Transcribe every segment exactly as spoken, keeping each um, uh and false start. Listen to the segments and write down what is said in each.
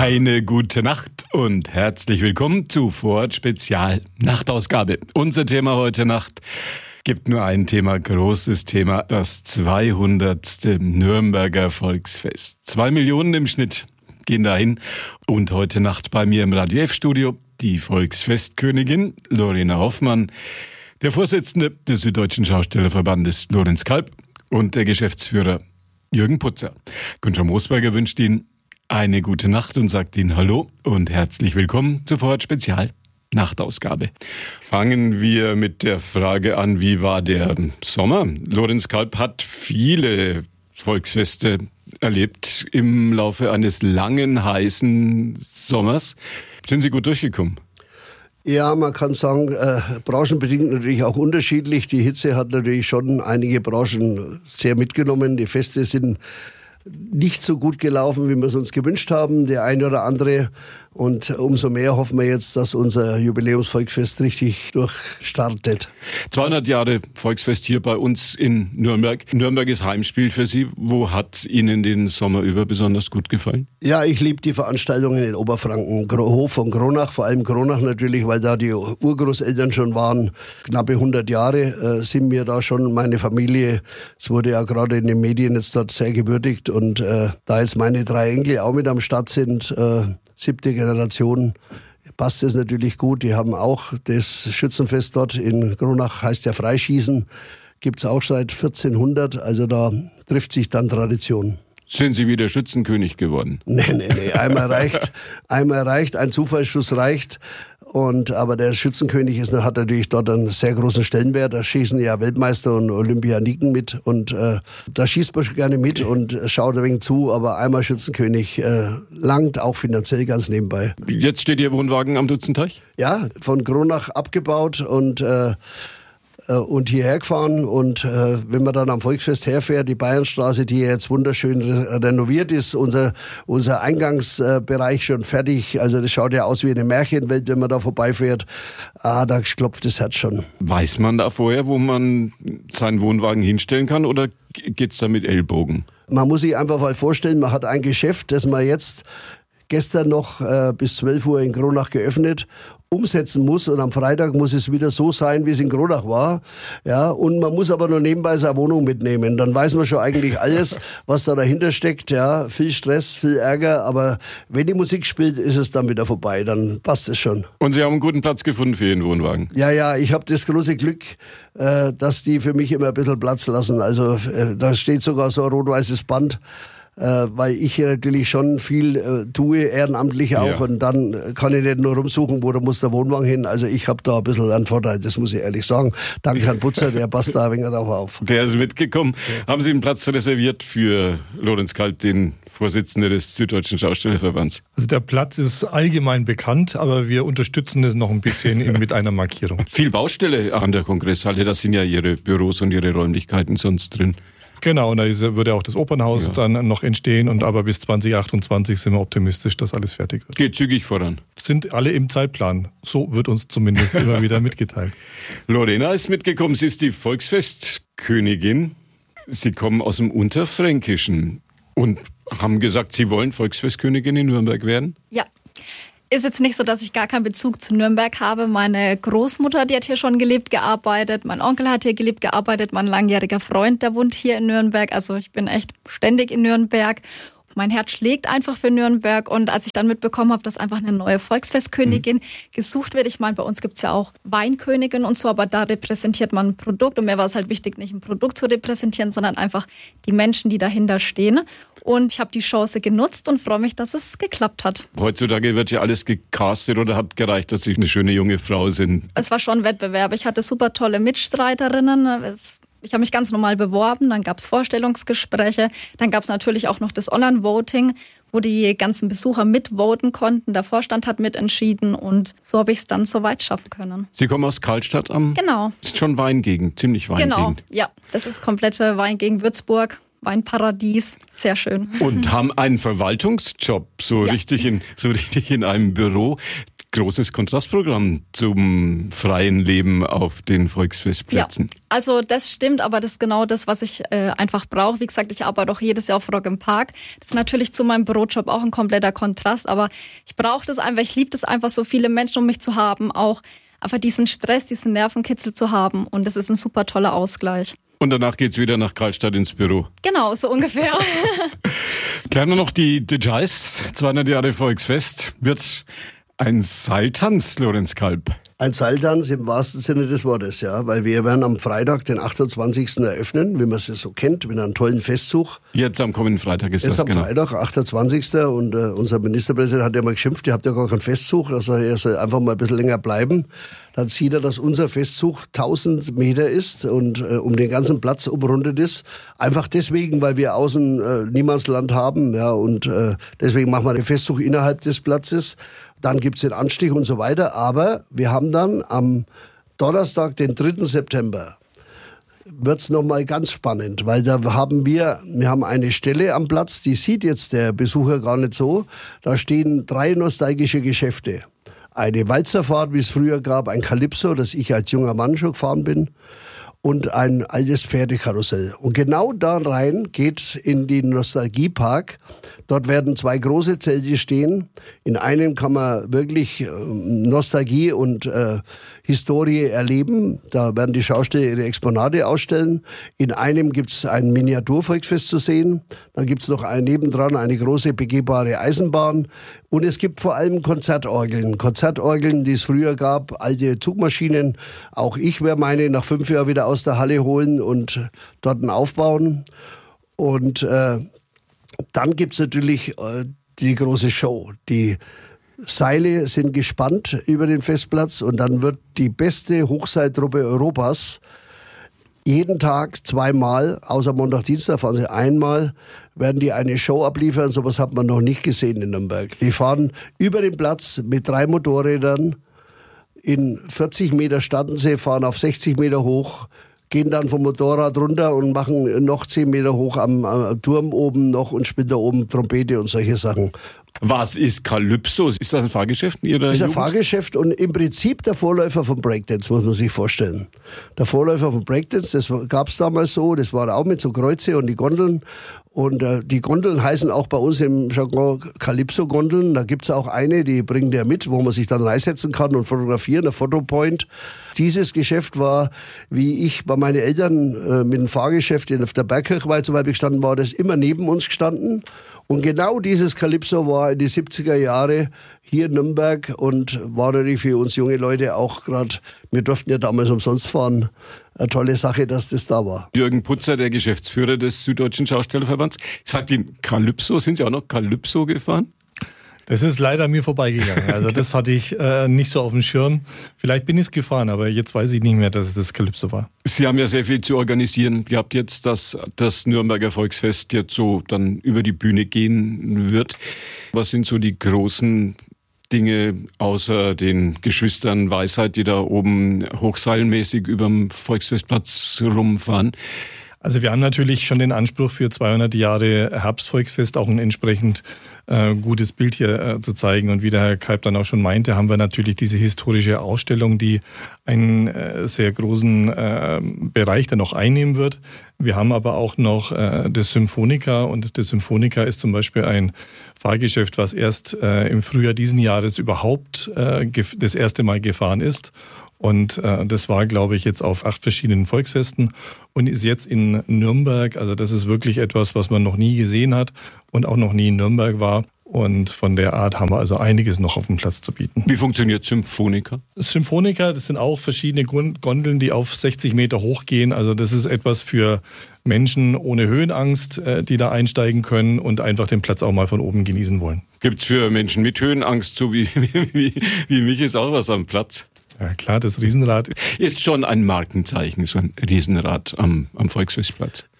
Eine gute Nacht und herzlich willkommen zu Vorort Spezial Nachtausgabe. Unser Thema heute Nacht gibt nur ein Thema, großes Thema, das zweihundertste Nürnberger Volksfest. Zwei Millionen im Schnitt gehen dahin und heute Nacht bei mir im Radio F-Studio die Volksfestkönigin Lorena Hoffmann, der Vorsitzende des Süddeutschen Schaustellerverbandes Lorenz Kalb und der Geschäftsführer Jürgen Putzer. Günther Moosberger wünscht Ihnen eine gute Nacht und sagt Ihnen Hallo und herzlich willkommen zur Vorort Spezial Nachtausgabe. Fangen wir mit der Frage an, wie war der Sommer? Lorenz Kalb hat viele Volksfeste erlebt im Laufe eines langen, heißen Sommers. Sind Sie gut durchgekommen? Ja, man kann sagen, äh, branchenbedingt natürlich auch unterschiedlich. Die Hitze hat natürlich schon einige Branchen sehr mitgenommen. Die Feste sind nicht so gut gelaufen, wie wir es uns gewünscht haben, der eine oder andere. Und umso mehr hoffen wir jetzt, dass unser Jubiläumsvolksfest richtig durchstartet. zweihundert Jahre Volksfest hier bei uns in Nürnberg. Nürnberg ist Heimspiel für Sie. Wo hat Ihnen den Sommer über besonders gut gefallen? Ja, ich liebe die Veranstaltungen in Oberfranken. Hof von Kronach, vor allem Kronach natürlich, weil da die Urgroßeltern schon waren. Knappe hundert Jahre äh, sind wir da schon, meine Familie. Es wurde ja gerade in den Medien jetzt dort sehr gewürdigt. Und äh, da jetzt meine drei Enkel auch mit am Start sind, äh, siebte Generation, passt es natürlich gut. Die haben auch das Schützenfest dort in Kronach, heißt ja Freischießen, gibt es auch seit vierzehnhundert, also da trifft sich dann Tradition. Sind Sie wieder Schützenkönig geworden? Nee, nee, nee, einmal reicht, einmal reicht, ein Zufallsschuss reicht. Und, aber der Schützenkönig ist, hat natürlich dort einen sehr großen Stellenwert. Da schießen ja Weltmeister und Olympianiken mit. Und äh, da schießt man schon gerne mit und schaut ein wenig zu. Aber einmal Schützenkönig äh, langt auch finanziell ganz nebenbei. Jetzt steht Ihr Wohnwagen am Dutzenteich? Ja, von Kronach abgebaut und äh, und hierher gefahren. Und äh, wenn man dann am Volksfest herfährt, die Bayernstraße, die jetzt wunderschön re- renoviert ist, unser, unser Eingangsbereich schon fertig. Also das schaut ja aus wie eine Märchenwelt, wenn man da vorbeifährt. Ah, da klopft das Herz schon. Weiß man da vorher, wo man seinen Wohnwagen hinstellen kann, oder geht's da mit Ellbogen? Man muss sich einfach mal vorstellen, man hat ein Geschäft, das man jetzt gestern noch äh, bis zwölf Uhr in Kronach geöffnet, umsetzen muss, und am Freitag muss es wieder so sein, wie es in Kronach war. Ja, und man muss aber nur nebenbei seine Wohnung mitnehmen. Dann weiß man schon eigentlich alles, was da dahinter steckt. Ja, viel Stress, viel Ärger, aber wenn die Musik spielt, ist es dann wieder vorbei. Dann passt es schon. Und Sie haben einen guten Platz gefunden für Ihren Wohnwagen? Ja, ja, ich habe das große Glück, äh, dass die für mich immer ein bisschen Platz lassen. Also äh, da steht sogar so ein rot-weißes Band, Äh, weil ich hier natürlich schon viel äh, tue, ehrenamtlich auch, ja. Und dann kann ich nicht nur rumsuchen, wo da muss der Wohnwagen hin. Also ich habe da ein bisschen einen Vorteil, das muss ich ehrlich sagen. Danke Herrn Putzer, der passt da ein wenig drauf auf. Der ist mitgekommen. Ja. Haben Sie einen Platz reserviert für Lorenz Kalb, den Vorsitzenden des Süddeutschen Schaustellerverbands? Also der Platz ist allgemein bekannt, aber wir unterstützen es noch ein bisschen mit einer Markierung. Viel Baustelle an der Kongresshalle, da sind ja Ihre Büros und Ihre Räumlichkeiten sonst drin. Genau, und da ist, würde auch das Opernhaus ja. dann noch entstehen, und aber bis zwanzig achtundzwanzig sind wir optimistisch, dass alles fertig wird. Geht zügig voran. Sind alle im Zeitplan. So wird uns zumindest immer wieder mitgeteilt. Lorena ist mitgekommen, sie ist die Volksfestkönigin. Sie kommen aus dem Unterfränkischen und haben gesagt, Sie wollen Volksfestkönigin in Nürnberg werden? Ja. Ist jetzt nicht so, dass ich gar keinen Bezug zu Nürnberg habe. Meine Großmutter, die hat hier schon gelebt, gearbeitet. Mein Onkel hat hier gelebt, gearbeitet. Mein langjähriger Freund, der wohnt hier in Nürnberg. Also ich bin echt ständig in Nürnberg. Mein Herz schlägt einfach für Nürnberg, und als ich dann mitbekommen habe, dass einfach eine neue Volksfestkönigin mhm. gesucht wird, ich meine, bei uns gibt es ja auch Weinkönigin und so, aber da repräsentiert man ein Produkt, und mir war es halt wichtig, nicht ein Produkt zu repräsentieren, sondern einfach die Menschen, die dahinter stehen. Und ich habe die Chance genutzt und freue mich, dass es geklappt hat. Heutzutage wird ja alles gecastet, oder hat gereicht, dass Sie eine schöne junge Frau sind? Es war schon ein Wettbewerb. Ich hatte super tolle Mitstreiterinnen. Es Ich habe mich ganz normal beworben, dann gab es Vorstellungsgespräche, dann gab es natürlich auch noch das Online-Voting, wo die ganzen Besucher mitvoten konnten. Der Vorstand hat mitentschieden, und so habe ich es dann so weit schaffen können. Sie kommen aus Karlstadt am... Genau. Ist schon Weingegend, ziemlich Weingegend. Genau, ja, das ist komplette Weingegend Würzburg. Weinparadies, sehr schön. Und haben einen Verwaltungsjob, so, ja. richtig in, so richtig in einem Büro. großes Kontrastprogramm zum freien Leben auf den Volksfestplätzen. Ja, also das stimmt, aber das ist genau das, was ich äh, einfach brauche. Wie gesagt, ich arbeite auch jedes Jahr auf Rock im Park. Das ist natürlich zu meinem Bürojob auch ein kompletter Kontrast, aber ich brauche das einfach, ich liebe das einfach, so viele Menschen um mich zu haben, auch einfach diesen Stress, diesen Nervenkitzel zu haben, und das ist ein super toller Ausgleich. Und danach geht's wieder nach Karlstadt ins Büro. Genau, so ungefähr. Klären wir noch die Details. zweihundert Jahre Volksfest. Wird ein Seiltanz, Lorenz Kalb. Ein Seiltanz im wahrsten Sinne des Wortes, ja, weil wir werden am Freitag, den achtundzwanzigsten eröffnen, wie man es so kennt, mit einem tollen Festzug. Jetzt am kommenden Freitag ist das, das, genau. Am Freitag, achtundzwanzigsten Und äh, unser Ministerpräsident hat ja mal geschimpft, ihr habt ja gar keinen Festzug, also er soll einfach mal ein bisschen länger bleiben. Dann sieht er, dass unser Festzug tausend Meter ist und äh, um den ganzen Platz umrundet ist. Einfach deswegen, weil wir außen äh, Niemandsland haben, ja, und äh, deswegen machen wir den Festzug innerhalb des Platzes. Dann gibt's den Anstich und so weiter. Aber wir haben dann am Donnerstag, den dritten September, wird's nochmal ganz spannend, weil da haben wir, wir haben eine Stelle am Platz, die sieht jetzt der Besucher gar nicht so. Da stehen drei nostalgische Geschäfte. Eine Walzerfahrt, wie es früher gab, ein Calypso, das ich als junger Mann schon gefahren bin, und ein altes Pferdekarussell. Und genau da rein geht's in den Nostalgiepark. Dort werden zwei große Zelte stehen. In einem kann man wirklich äh, Nostalgie und äh, Historie erleben. Da werden die Schausteller ihre Exponate ausstellen. In einem gibt's ein Miniaturvolksfest zu sehen. Dann gibt's noch ein, nebendran eine große begehbare Eisenbahn. Und es gibt vor allem Konzertorgeln. Konzertorgeln, die es früher gab, alte Zugmaschinen. Auch ich werde meine nach fünf Jahren wieder aus der Halle holen und dort aufbauen. Und äh, dann gibt's natürlich äh, die große Show. Die Seile sind gespannt über den Festplatz und dann wird die beste Hochseiltruppe Europas jeden Tag zweimal, außer Montag, Dienstag fahren sie einmal, werden die eine Show abliefern. Sowas hat man noch nicht gesehen in Nürnberg. Die fahren über den Platz mit drei Motorrädern in vierzig Meter Stadensee, fahren auf sechzig Meter hoch, gehen dann vom Motorrad runter und machen noch zehn Meter hoch am, am Turm oben noch und spielen da oben Trompete und solche Sachen. Was ist Calypso? Ist das ein Fahrgeschäft in Ihrer Das ist ein Jugend? Fahrgeschäft und im Prinzip der Vorläufer vom Breakdance, muss man sich vorstellen. Der Vorläufer vom Breakdance, das gab es damals so, das war auch mit so Kreuze und die Gondeln. Und äh, die Gondeln heißen auch bei uns im Jargon Calypso-Gondeln. Da gibt's auch eine, die bringt der mit, wo man sich dann reinsetzen kann und fotografieren, der Fotopoint. Dieses Geschäft war, wie ich bei meinen Eltern äh, mit dem Fahrgeschäft in, auf der Bergkirchweih zum Beispiel gestanden war, das immer neben uns gestanden. Und genau dieses Calypso war in die siebziger Jahre hier in Nürnberg und war natürlich für uns junge Leute auch gerade, wir durften ja damals umsonst fahren, eine tolle Sache, dass das da war. Jürgen Putzer, der Geschäftsführer des Süddeutschen Schaustellerverbands, sagt Ihnen Calypso, sind Sie auch noch Calypso gefahren? Das ist leider an mir vorbeigegangen. Also das hatte ich äh, nicht so auf dem Schirm. Vielleicht bin ich es gefahren, aber jetzt weiß ich nicht mehr, dass es das Calypso war. Sie haben ja sehr viel zu organisieren gehabt jetzt, dass das Nürnberger Volksfest jetzt so dann über die Bühne gehen wird. Was sind so die großen Dinge außer den Geschwistern Weisheit, die da oben hochseilmäßig überm Volksfestplatz rumfahren? Also wir haben natürlich schon den Anspruch für zweihundert Jahre Herbstvolksfest auch ein entsprechend äh, gutes Bild hier äh, zu zeigen. Und wie der Herr Kalb dann auch schon meinte, haben wir natürlich diese historische Ausstellung, die einen äh, sehr großen äh, Bereich dann noch einnehmen wird. Wir haben aber auch noch äh, das Symfonica und das Symfonica ist zum Beispiel ein Fahrgeschäft, was erst äh, im Frühjahr diesen Jahres überhaupt äh, das erste Mal gefahren ist. Und äh, das war, glaube ich, jetzt auf acht verschiedenen Volksfesten und ist jetzt in Nürnberg. Also das ist wirklich etwas, was man noch nie gesehen hat und auch noch nie in Nürnberg war. Und von der Art haben wir also einiges noch auf dem Platz zu bieten. Wie funktioniert Symphonica? Symphonica, das sind auch verschiedene Gondeln, die auf sechzig Meter hochgehen. Also das ist etwas für Menschen ohne Höhenangst, die da einsteigen können und einfach den Platz auch mal von oben genießen wollen. Gibt's für Menschen mit Höhenangst, so wie, wie, wie mich, ist auch was am Platz? Ja klar, das Riesenrad ist schon ein Markenzeichen, so ein Riesenrad am, am Volksfestplatz.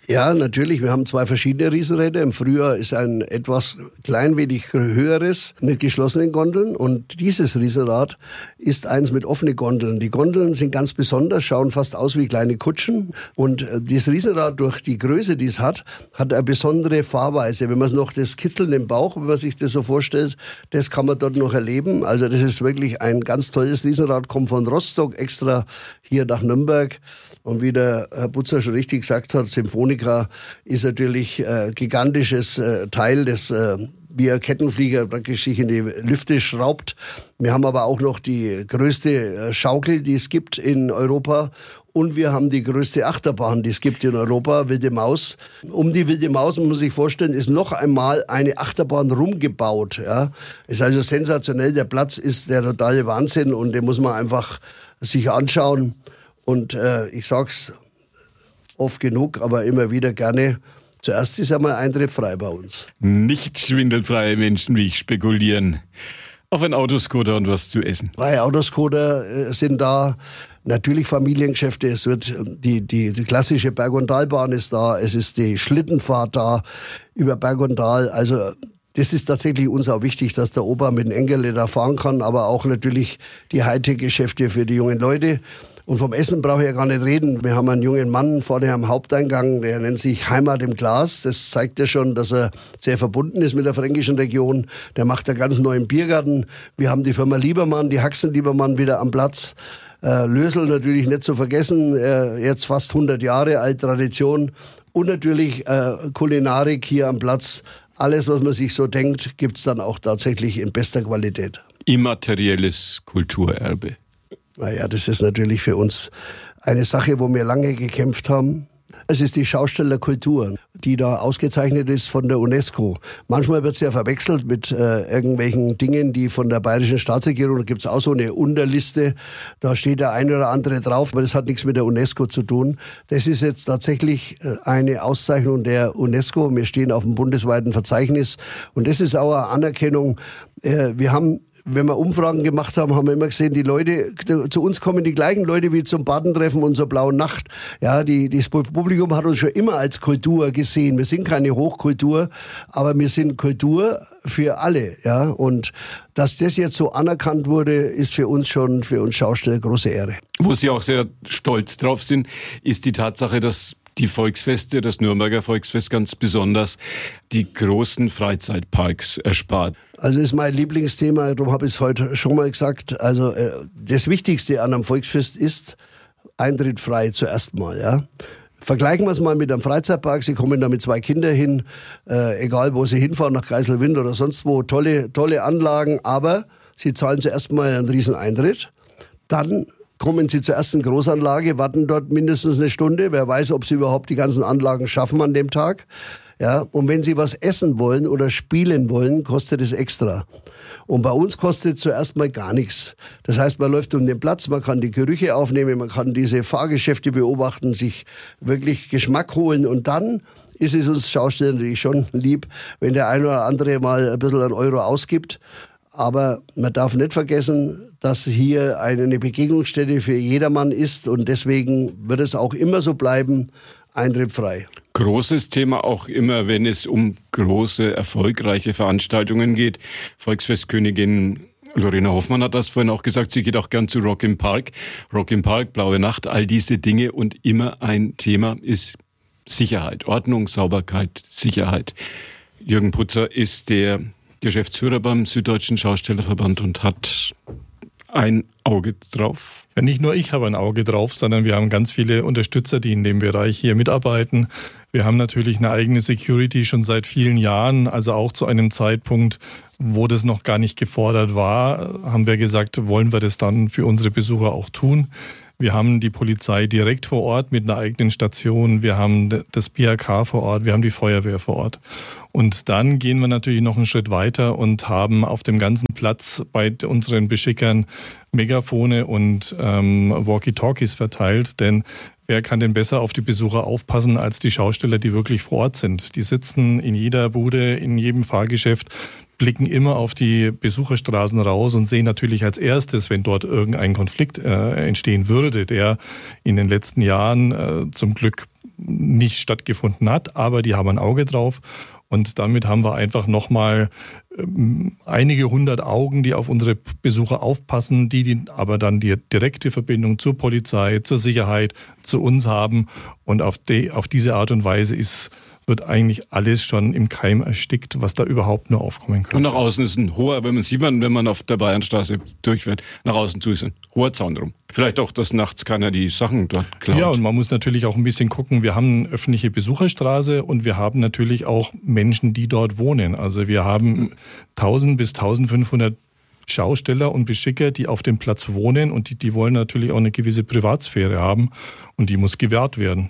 Ja, natürlich. Wir haben zwei verschiedene Riesenräder. Im Frühjahr ist ein etwas klein wenig höheres mit geschlossenen Gondeln. Und dieses Riesenrad ist eins mit offenen Gondeln. Die Gondeln sind ganz besonders, schauen fast aus wie kleine Kutschen. Und das Riesenrad, durch die Größe, die es hat, hat eine besondere Fahrweise. Wenn man es noch das Kitzeln im Bauch, wenn man sich das so vorstellt, das kann man dort noch erleben. Also das ist wirklich ein ganz tolles Riesenrad, kommt von Rostock extra hier nach Nürnberg. Und wie der Herr Butzer schon richtig gesagt hat, Symphonica ist natürlich ein gigantisches Teil, das wie ein Kettenflieger praktisch sich in die Lüfte schraubt. Wir haben aber auch noch die größte Schaukel, die es gibt in Europa. Und wir haben die größte Achterbahn, die es gibt in Europa, Wilde Maus. Um die Wilde Maus, muss man sich vorstellen, ist noch einmal eine Achterbahn rumgebaut. Ja. Ist also sensationell. Der Platz ist der totale Wahnsinn und den muss man einfach sich anschauen. Und äh, ich sag's oft genug, aber immer wieder gerne, zuerst ist einmal Eintritt frei bei uns. Nicht schwindelfreie Menschen wie ich spekulieren. Auf ein Autoscooter und was zu essen. Freie Autoscooter äh, sind da. Natürlich Familiengeschäfte. Es wird die, die, die klassische Berg- und Talbahn ist da. Es ist die Schlittenfahrt da über Berg und Tal. Also das ist tatsächlich uns auch wichtig, dass der Opa mit dem Enkel da fahren kann, aber auch natürlich die Hightech-Geschäfte für die jungen Leute. Und vom Essen brauche ich ja gar nicht reden. Wir haben einen jungen Mann vorne am Haupteingang, der nennt sich Heimat im Glas. Das zeigt ja schon, dass er sehr verbunden ist mit der fränkischen Region. Der macht einen ganz neuen Biergarten. Wir haben die Firma Liebermann, die Haxen Liebermann wieder am Platz. Äh, Lösel natürlich nicht zu vergessen, äh, jetzt fast hundert Jahre alt, Tradition. Und natürlich äh, Kulinarik hier am Platz. Alles, was man sich so denkt, gibt's dann auch tatsächlich in bester Qualität. Immaterielles Kulturerbe. Naja, das ist natürlich für uns eine Sache, wo wir lange gekämpft haben. Es ist die Schaustellerkultur, die da ausgezeichnet ist von der UNESCO. Manchmal wird es ja verwechselt mit äh, irgendwelchen Dingen, die von der bayerischen Staatsregierung, da gibt es auch so eine Unterliste, da steht der eine oder andere drauf, aber das hat nichts mit der UNESCO zu tun. Das ist jetzt tatsächlich äh, eine Auszeichnung der UNESCO. Wir stehen auf dem bundesweiten Verzeichnis und das ist auch eine Anerkennung. Äh, wir haben Wenn wir Umfragen gemacht haben, haben wir immer gesehen, die Leute, zu uns kommen die gleichen Leute wie zum Badentreffen und zur Blauen Nacht. Ja, die, das Publikum hat uns schon immer als Kultur gesehen. Wir sind keine Hochkultur, aber wir sind Kultur für alle. Ja, und dass das jetzt so anerkannt wurde, ist für uns schon, für uns Schausteller, große Ehre. Wo Sie auch sehr stolz drauf sind, ist die Tatsache, dass die Volksfeste, das Nürnberger Volksfest ganz besonders, die großen Freizeitparks erspart. Also das ist mein Lieblingsthema, darum habe ich es heute schon mal gesagt. Also äh, das Wichtigste an einem Volksfest ist Eintritt frei zuerst mal. Ja. Vergleichen wir es mal mit einem Freizeitpark. Sie kommen da mit zwei Kindern hin, äh, egal wo Sie hinfahren, nach Geiselwind oder sonst wo, tolle, tolle Anlagen, aber Sie zahlen zuerst mal einen riesen Eintritt. Dann kommen Sie zur ersten Großanlage, warten dort mindestens eine Stunde. Wer weiß, ob Sie überhaupt die ganzen Anlagen schaffen an dem Tag. Ja, und wenn Sie was essen wollen oder spielen wollen, kostet es extra. Und bei uns kostet zuerst mal gar nichts. Das heißt, man läuft um den Platz, man kann die Gerüche aufnehmen, man kann diese Fahrgeschäfte beobachten, sich wirklich Geschmack holen und dann ist es uns Schaustellern natürlich schon lieb, wenn der eine oder andere mal ein bisschen einen Euro ausgibt. Aber man darf nicht vergessen, dass hier eine Begegnungsstätte für jedermann ist und deswegen wird es auch immer so bleiben, Eintritt frei. Großes Thema auch immer, wenn es um große, erfolgreiche Veranstaltungen geht. Volksfestkönigin Lorena Hoffmann hat das vorhin auch gesagt, sie geht auch gern zu Rock im Park. Rock im Park, Blaue Nacht, all diese Dinge und immer ein Thema ist Sicherheit, Ordnung, Sauberkeit, Sicherheit. Jürgen Putzer ist der Geschäftsführer beim Süddeutschen Schaustellerverband und hat ein Auge drauf. Ja, nicht nur ich habe ein Auge drauf, sondern wir haben ganz viele Unterstützer, die in dem Bereich hier mitarbeiten. Wir haben natürlich eine eigene Security schon seit vielen Jahren, also auch zu einem Zeitpunkt, wo das noch gar nicht gefordert war, haben wir gesagt, wollen wir das dann für unsere Besucher auch tun. Wir haben die Polizei direkt vor Ort mit einer eigenen Station. Wir haben das B H K vor Ort. Wir haben die Feuerwehr vor Ort. Und dann gehen wir natürlich noch einen Schritt weiter und haben auf dem ganzen Platz bei unseren Beschickern Megafone und ähm, Walkie-Talkies verteilt. Denn wer kann denn besser auf die Besucher aufpassen als die Schausteller, die wirklich vor Ort sind? Die sitzen in jeder Bude, in jedem Fahrgeschäft, blicken immer auf die Besucherstraßen raus und sehen natürlich als erstes, wenn dort irgendein Konflikt äh, entstehen würde, der in den letzten Jahren äh, zum Glück nicht stattgefunden hat, aber die haben ein Auge drauf. Und damit haben wir einfach nochmal ähm, einige hundert Augen, die auf unsere Besucher aufpassen, die, die aber dann die direkte Verbindung zur Polizei, zur Sicherheit, zu uns haben. Und auf, die, auf diese Art und Weise ist, wird eigentlich alles schon im Keim erstickt, was da überhaupt nur aufkommen kann. Und nach außen ist ein hoher, wenn man sieht, man, wenn man auf der Bayernstraße durchfährt, nach außen zu ist ein hoher Zaun drum. Vielleicht auch, dass nachts keiner die Sachen dort klaut. Ja, und man muss natürlich auch ein bisschen gucken, wir haben eine öffentliche Besucherstraße und wir haben natürlich auch Menschen, die dort wohnen. Also wir haben tausend bis eintausendfünfhundert Schausteller und Beschicker, die auf dem Platz wohnen und die, die wollen natürlich auch eine gewisse Privatsphäre haben und die muss gewährt werden.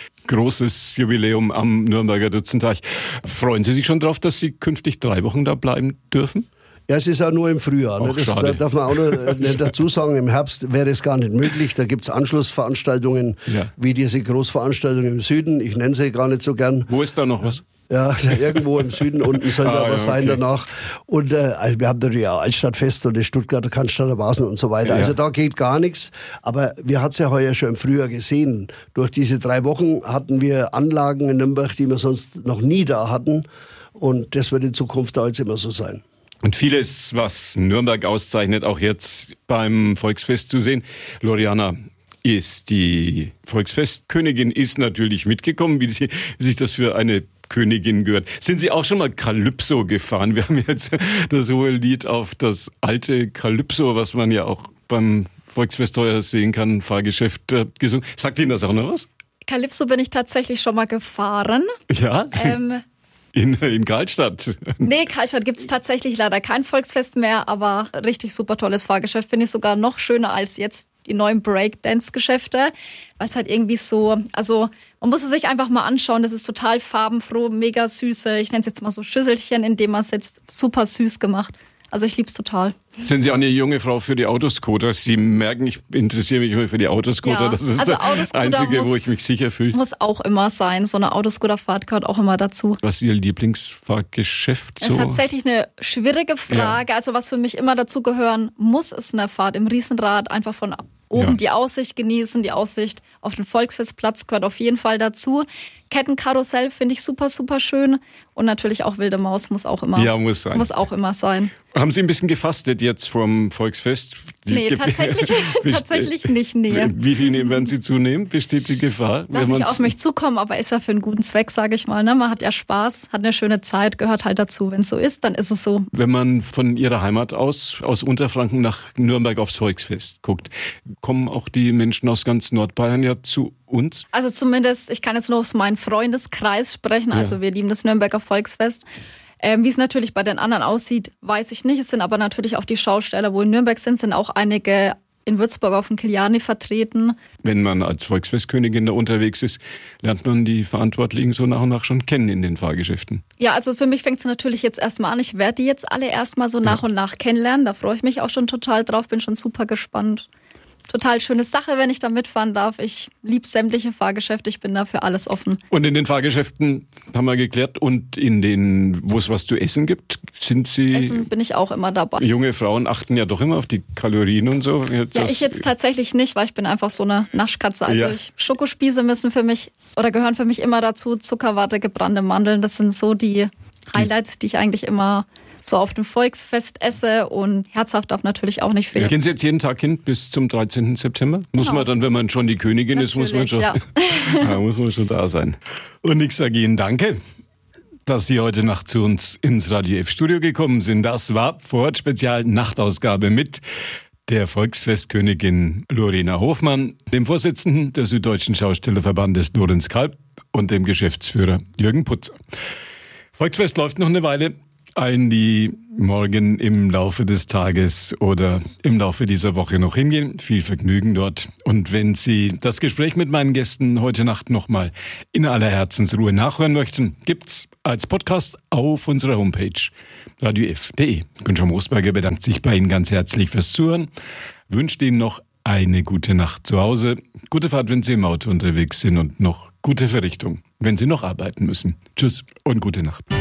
Großes Jubiläum am Nürnberger Dutzendtag. Freuen Sie sich schon drauf, dass Sie künftig drei Wochen da bleiben dürfen? Ja, es ist auch nur im Frühjahr. Ne? Das da darf man auch noch nicht dazu sagen. Im Herbst wäre es gar nicht möglich. Da gibt es Anschlussveranstaltungen, ja. wie diese Großveranstaltungen im Süden. Ich nenne sie gar nicht so gern. Wo ist da noch was? Ja, irgendwo im Süden unten soll da ah, was ja, okay. sein danach. Und äh, also wir haben natürlich auch Altstadtfest und das Stuttgarter Cannstatter Vasen und so weiter. Ja. Also da geht gar nichts. Aber wir hatten es ja heuer schon im Frühjahr gesehen. Durch diese drei Wochen hatten wir Anlagen in Nürnberg, die wir sonst noch nie da hatten. Und das wird in Zukunft da jetzt immer so sein. Und vieles, was Nürnberg auszeichnet, auch jetzt beim Volksfest zu sehen. Loriana ist die Volksfestkönigin, ist natürlich mitgekommen, wie, sie, wie sich das für eine Königin gehört. Sind Sie auch schon mal Calypso gefahren? Wir haben jetzt das hohe Lied auf das alte Calypso, was man ja auch beim Volksfest teuer sehen kann, Fahrgeschäft äh, gesungen. Sagt Ihnen das auch noch was? Calypso bin ich tatsächlich schon mal gefahren. Ja? Ähm, in, in Karlstadt? Nee, Karlstadt gibt es tatsächlich leider kein Volksfest mehr, aber richtig super tolles Fahrgeschäft. Finde ich sogar noch schöner als jetzt die neuen Breakdance-Geschäfte, weil es halt irgendwie so, also man muss es sich einfach mal anschauen, das ist total farbenfroh, mega süße, ich nenne es jetzt mal so Schüsselchen, in dem man es jetzt super süß gemacht. Also ich liebe es total. Sind Sie auch eine junge Frau für die Autoscooter? Sie merken, ich interessiere mich immer für die Autoscooter. Ja, das ist also das Einzige, muss, wo ich mich sicher fühle. Muss auch immer sein. So eine Autoscooterfahrt gehört auch immer dazu. Was ist Ihr Lieblingsfahrgeschäft? Das so? ist tatsächlich eine schwierige Frage. Ja. Also was für mich immer dazu gehören muss, ist eine Fahrt im Riesenrad. Einfach von oben ja. die Aussicht genießen. Die Aussicht auf den Volksfestplatz gehört auf jeden Fall dazu. Kettenkarussell finde ich super, super schön. Und natürlich auch Wilde Maus muss auch immer, ja, muss sein. Muss auch immer sein. Haben Sie ein bisschen gefastet jetzt vom Volksfest? Nee, tatsächlich, tatsächlich nicht. Nee. Wie viel werden Sie zunehmen? Besteht die Gefahr? Lass ich auf mich zukommen, aber ist ja für einen guten Zweck, sage ich mal. Ne? Man hat ja Spaß, hat eine schöne Zeit, gehört halt dazu. Wenn es so ist, dann ist es so. Wenn man von Ihrer Heimat aus, aus Unterfranken nach Nürnberg aufs Volksfest guckt, kommen auch die Menschen aus ganz Nordbayern ja zu uns? Also zumindest, ich kann jetzt nur aus meinem Freundeskreis sprechen, also ja. wir lieben das Nürnberger Volksfest. Ähm, wie es natürlich bei den anderen aussieht, weiß ich nicht. Es sind aber natürlich auch die Schausteller, wo in Nürnberg sind, sind auch einige in Würzburg auf dem Kiliani vertreten. Wenn man als Volksfestkönigin da unterwegs ist, lernt man die Verantwortlichen so nach und nach schon kennen in den Fahrgeschäften. Ja, also für mich fängt es natürlich jetzt erstmal an. Ich werde die jetzt alle erstmal so nach ja. und nach kennenlernen. Da freue ich mich auch schon total drauf, bin schon super gespannt. Total schöne Sache, wenn ich da mitfahren darf. Ich liebe sämtliche Fahrgeschäfte, ich bin da für alles offen. Und in den Fahrgeschäften haben wir geklärt und in den, wo es was zu essen gibt, sind Sie... Essen bin ich auch immer dabei. Junge Frauen achten ja doch immer auf die Kalorien und so. Jetzt ja, ich jetzt tatsächlich nicht, weil ich bin einfach so eine Naschkatze. Also ja. ich, Schokospieße müssen für mich, oder gehören für mich immer dazu, Zuckerwatte, gebrannte Mandeln. Das sind so die Highlights, die ich eigentlich immer... so auf dem Volksfest esse und herzhaft darf natürlich auch nicht fehlen. Gehen Sie jetzt jeden Tag hin bis zum dreizehnten September? Muss genau. man dann, wenn man schon die Königin natürlich, ist, muss man schon, ja. ja, muss man schon da sein. Und ich sage Ihnen danke, dass Sie heute Nacht zu uns ins Radio F Studio gekommen sind. Das war Vorort Spezial Nachtausgabe mit der Volksfestkönigin Lorena Hofmann, dem Vorsitzenden des Süddeutschen Schaustellerverbandes Lorenz Kalb und dem Geschäftsführer Jürgen Putzer. Volksfest läuft noch eine Weile. Allen, die morgen im Laufe des Tages oder im Laufe dieser Woche noch hingehen, viel Vergnügen dort. Und wenn Sie das Gespräch mit meinen Gästen heute Nacht nochmal in aller Herzensruhe nachhören möchten, gibt's als Podcast auf unserer Homepage radio f punkt de. Günther Moosberger bedankt sich bei Ihnen ganz herzlich fürs Zuhören, wünscht Ihnen noch eine gute Nacht zu Hause, gute Fahrt, wenn Sie im Auto unterwegs sind und noch gute Verrichtung, wenn Sie noch arbeiten müssen. Tschüss und gute Nacht.